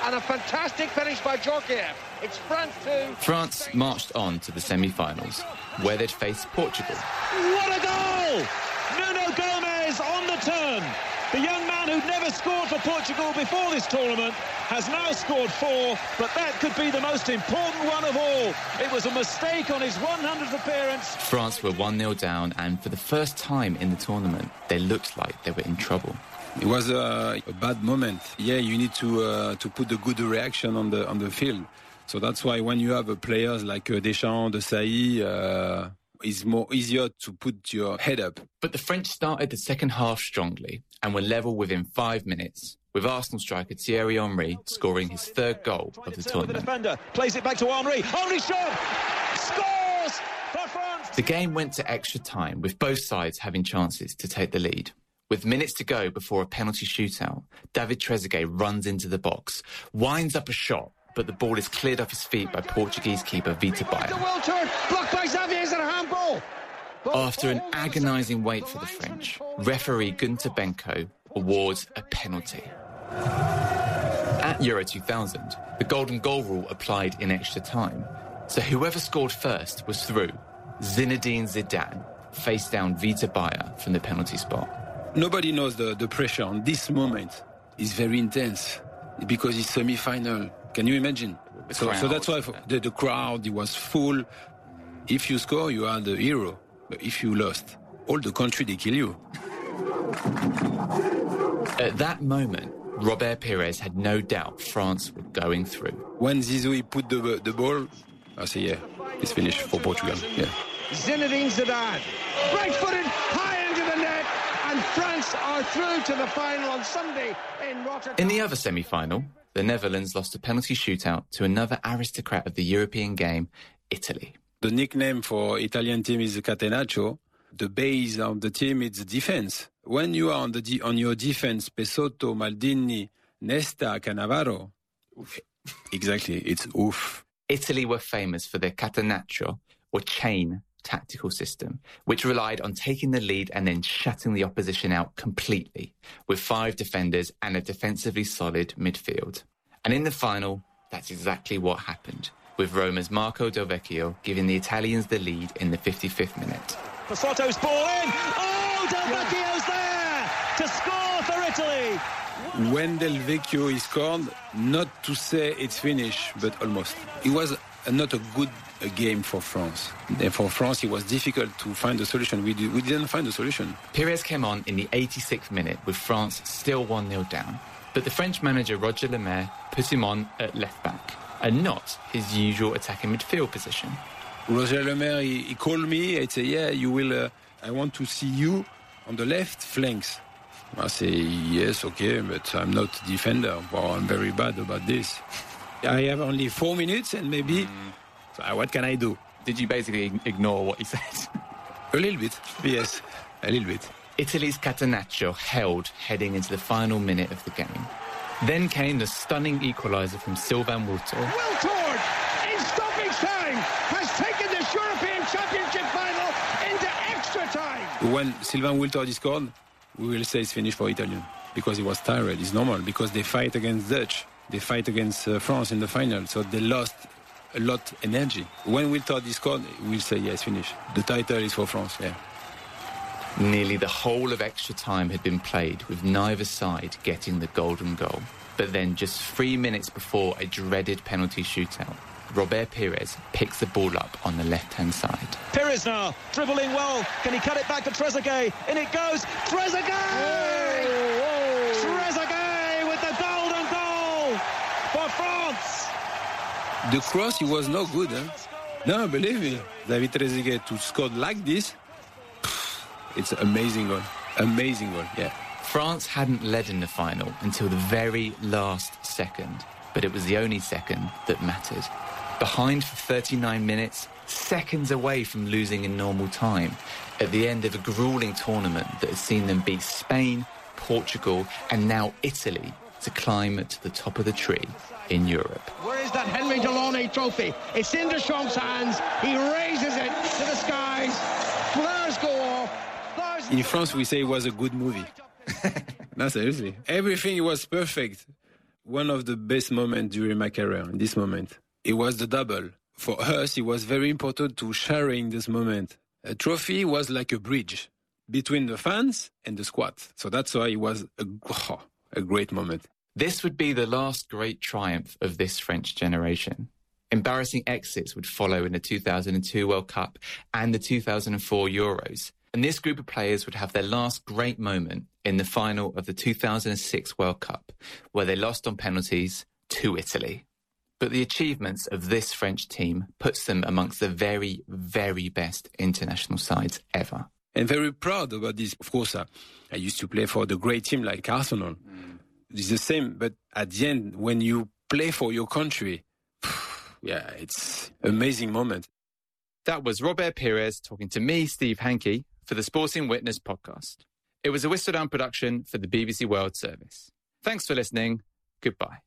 and a fantastic finish by Djorkaeff. It's France 2. France marched on to the semi-finals, where they'd face Portugal. What a goal! Nuno Gomes on the turn. The young man who'd never scored for Portugal before this tournament has now scored 4, but that could be the most important one of all. It was a mistake on his 100th appearance. France were 1-0 down, and for the first time in the tournament, they looked like they were in trouble. It was a bad moment. Yeah, you need to put a good reaction on the field. So that's why when you have players like Deschamps, Desailly, it's more easier to put your head up. But the French started the second half strongly and were level within 5 minutes, with Arsenal striker Thierry Henry scoring his third goal of the tournament. The defender plays it back to Henry. Henry shot! Scores for France! The game went to extra time, with both sides having chances to take the lead. With minutes to go before a penalty shootout, David Trezeguet runs into the box, winds up a shot, but the ball is cleared off his feet by Portuguese keeper Vita Baia. Blocked by Xavier, is it a handball? After an agonising wait for the French, referee Gunter Benko awards a penalty. At Euro 2000, the golden goal rule applied in extra time, so whoever scored first was through. Zinedine Zidane faced down Vita Baia from the penalty spot. Nobody knows the pressure on this moment. It's very intense because it's semi-final. Can you imagine? So that's why the crowd, it was full. If you score, you are the hero. But if you lost, all the country, they kill you. At that moment, Robert Pires had no doubt France were going through. When Zizou put the ball, I say, yeah, it's finished for Portugal. Yeah. Zinedine Zidane, right-footed, high into the net, and France are through to the final on Sunday in Rotterdam. In the other semi-final, the Netherlands lost a penalty shootout to another aristocrat of the European game, Italy. The nickname for Italian team is Catenaccio. The base of the team is defense. When you are on your defense, Pesotto, Maldini, Nesta, Cannavaro, exactly, it's oof. Italy were famous for their Catenaccio, or chain, tactical system, which relied on taking the lead and then shutting the opposition out completely, with 5 defenders and a defensively solid midfield. And in the final, that's exactly what happened, with Roma's Marco Del Vecchio giving the Italians the lead in the 55th minute. Pasotto's ball in! Oh, Del Vecchio's there to score for Italy! When Del Vecchio scored, not to say it's finished, but almost. It was not a good game for France. And for France, it was difficult to find a solution. We didn't find a solution. Pires came on in the 86th minute with France still 1-0 down. But the French manager Roger Lemaire put him on at left back, and not his usual attacking midfield position. Roger Lemaire, he called me and said, yeah, you will. I want to see you on the left flanks. I say, yes, okay, but I'm not defender. Well, I'm very bad about this. I have only 4 minutes and maybe... So what can I do? Did you basically ignore what he said? A little bit, yes, a little bit. Italy's Catenaccio held heading into the final minute of the game. Then came the stunning equaliser from Sylvain Wiltord. Wiltord, in stoppage time, has taken this European Championship final into extra time. When Sylvain Wiltord scored, we will say it's finished for Italian. Because he was tired, it's normal. Because they fight against Dutch, they fight against France in the final. So they lost a lot of energy. When Wiltord scored, we'll say, yes, finished. The title is for France, yeah. Nearly the whole of extra time had been played, with neither side getting the golden goal. But then, just 3 minutes before a dreaded penalty shootout, Robert Pires picks the ball up on the left-hand side. Pires now, dribbling well. Can he cut it back to Trezeguet? In it goes. Trezeguet! Trezeguet with the golden goal for France! The cross, it was no good, huh? No, believe me. David Trezeguet to score like this, it's an amazing goal. Amazing goal, yeah. France hadn't led in the final until the very last second, but it was the only second that mattered. Behind for 39 minutes, seconds away from losing in normal time, at the end of a gruelling tournament that had seen them beat Spain, Portugal, and now Italy to climb to the top of the tree in Europe. Where is that Henry Delaunay trophy? It's in Deschamps' hands. He raises it to the skies. Flares go off. In France, we say it was a good movie. No, seriously. Everything was perfect. one of the best moments during my career, in this moment. It was the double. For us, it was very important to sharing this moment. A trophy was like a bridge between the fans and the squad. So that's why it was a great moment. This would be the last great triumph of this French generation. Embarrassing exits would follow in the 2002 World Cup and the 2004 Euros. And this group of players would have their last great moment in the final of the 2006 World Cup, where they lost on penalties to Italy. But the achievements of this French team puts them amongst the very, very best international sides ever. And very proud about this. Of course, I used to play for the great team like Arsenal. It's the same, but at the end, when you play for your country, yeah, it's an amazing moment. That was Robert Pires talking to me, Steve Hankey, for the Sporting Witness podcast. It was a Whistledown production for the BBC World Service. Thanks for listening. Goodbye.